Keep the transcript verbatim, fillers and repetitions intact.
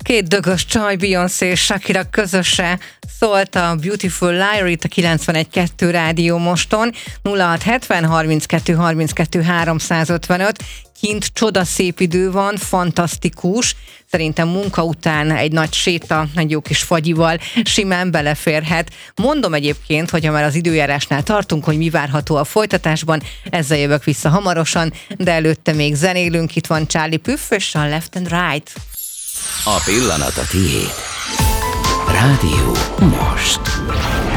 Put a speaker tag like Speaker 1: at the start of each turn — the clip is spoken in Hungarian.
Speaker 1: Két dögös csaj, Beyoncé és Shakira közöse szólt a Beautiful Liar itt a kilencvenegy kettő Rádió Moston. Nulla hat hetven harminckettő harminckettő háromszázötvenöt. Kint csodaszép idő van, fantasztikus. Szerintem munka után egy nagy séta, egy jó kis fagyival simán beleférhet. Mondom egyébként, hogyha már az időjárásnál tartunk, hogy mi várható a folytatásban, ezzel jövök vissza hamarosan, de előtte még zenélünk. Itt van Charlie Puth és a Left and Right.
Speaker 2: A pillanat a tiéd. Rádió most.